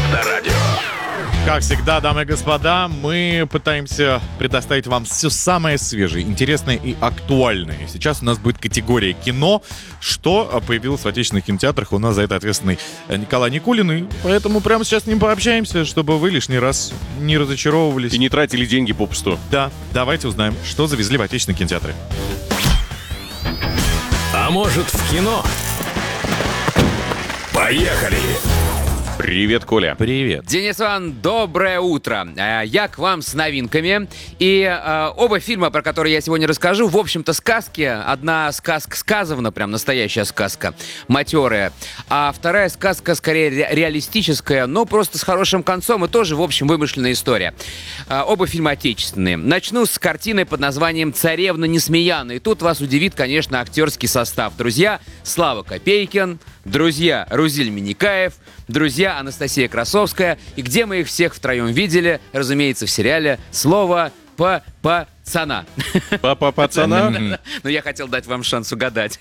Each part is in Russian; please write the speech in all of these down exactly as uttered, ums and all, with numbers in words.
Авторадио. Как всегда, дамы и господа, мы пытаемся предоставить вам все самое свежее, интересное и актуальное. Сейчас у нас будет категория кино, что появилось в отечественных кинотеатрах. У нас за это ответственный Николай Никулин, и поэтому прямо сейчас с ним пообщаемся, чтобы вы лишний раз не разочаровывались. И не тратили деньги попусту. Да, давайте узнаем, что завезли в отечественные кинотеатры. А может, в кино? Поехали! Привет, Коля. Привет. Денис Иван, доброе утро. Э, Я к вам с новинками. И э, оба фильма, про которые я сегодня расскажу, в общем-то, сказки. Одна сказка сказана, прям настоящая сказка, матерая. А вторая сказка, скорее, ре- реалистическая, но просто с хорошим концом и тоже, в общем, вымышленная история. Э, Оба фильма отечественные. Начну с картины под названием «Царевна Несмеяна». И тут вас удивит, конечно, актерский состав. Друзья, Слава Копейкин, друзья, Рузиль Миникаев, друзья, Анастасия Красовская. И где мы их всех втроем видели? Разумеется, в сериале «Слово по пацана». Папа пацана. Но я хотел дать вам шанс угадать.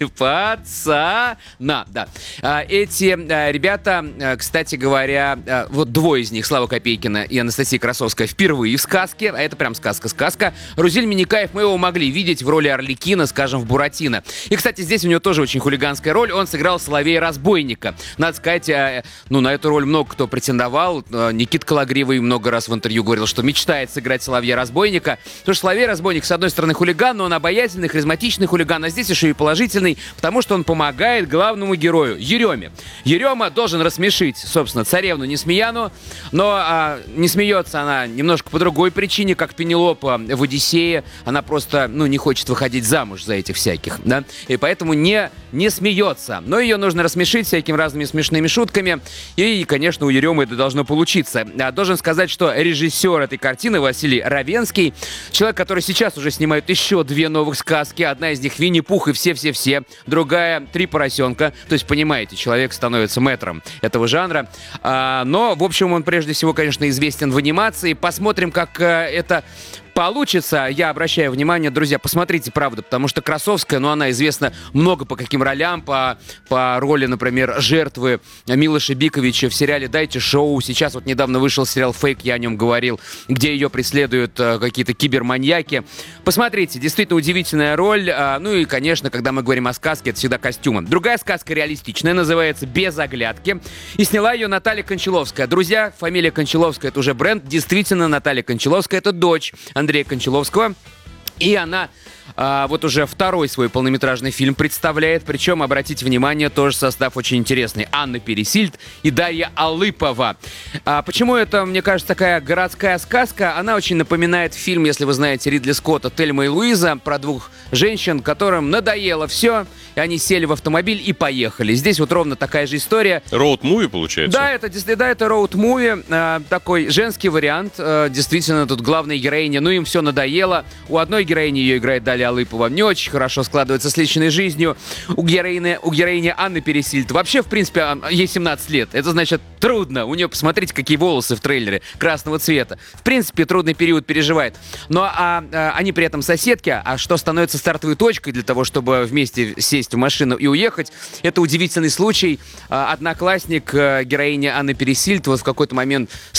Пацана, да. А, Эти а, ребята, а, кстати говоря, а, вот двое из них, Слава Копейкина и Анастасия Красовская, впервые в сказке. А это прям сказка-сказка. Рузиль Миникаев, мы его могли видеть в роли Арлекина, скажем, в «Буратино». И, кстати, здесь у него тоже очень хулиганская роль. Он сыграл Соловея-разбойника. Надо сказать, а, ну, на эту роль много кто претендовал. А, Никита Кологривый много раз в интервью говорил, что мечтает сыграть Соловья-разбойника. Потому что Соловей-разбойник, с одной стороны, хулиган, но он обаятельный, харизматичный хулиган, а здесь еще и положительный, потому что он помогает главному герою, Ереме. Ерема должен рассмешить, собственно, царевну Несмеяну, но а, не смеется она немножко по другой причине, как Пенелопа в «Одиссее». Она просто, ну, не хочет выходить замуж за этих всяких, да, и поэтому не, не смеется. Но ее нужно рассмешить всякими разными смешными шутками, и, конечно, у Еремы это должно получиться. А, должен сказать, что режиссер этой картины Василий Равенский, человек, который сейчас уже снимает еще две новых сказки. Одна из них «Винни-Пух» и «Все-все-все». Другая «Три поросенка». То есть, понимаете, человек становится мэтром этого жанра. А, но, в общем, он прежде всего, конечно, известен в анимации. Посмотрим, как а, это получится. Я обращаю внимание, друзья, посмотрите, правда, потому что Красовская, ну, она известна много по каким ролям, по, по роли, например, жертвы Милоша Биковича в сериале «Дайте шоу». Сейчас вот недавно вышел сериал «Фейк», я о нем говорил, где ее преследуют э, какие-то киберманьяки. Посмотрите, действительно удивительная роль. Э, ну и, конечно, когда мы говорим о сказке, это всегда костюмы. Другая сказка реалистичная, называется «Без оглядки». И сняла ее Наталья Кончаловская. Друзья, фамилия Кончаловская — это уже бренд. Действительно, Наталья Кончаловская — это дочь Андрея Кончаловского. И она а, вот уже второй свой полнометражный фильм представляет. Причем, обратите внимание, тоже состав очень интересный. Анна Пересильд и Дарья Алыпова. А, почему это, мне кажется, такая городская сказка? Она очень напоминает фильм, если вы знаете, Ридли Скотта «Тельма и Луиза», про двух женщин, которым надоело все, и они сели в автомобиль и поехали. Здесь вот ровно такая же история. Роуд-муви, получается? Да, это, да, это роуд-муви, э, такой женский вариант. Э, действительно, тут главная героиня, ну им все надоело. У одной героини, ее играет Дарья Алыпова, не очень хорошо складывается с личной жизнью. У героини, у героини Анны Пересильд вообще, в принципе, ей семнадцать лет. Это значит трудно. У нее, посмотрите, какие волосы в трейлере красного цвета. В принципе, трудный период переживает. Но а, а, они при этом соседки, а что становится стартовой точкой для того, чтобы вместе сесть в машину и уехать, это удивительный случай. А, одноклассник а, героини Анны Пересильд вот в какой-то момент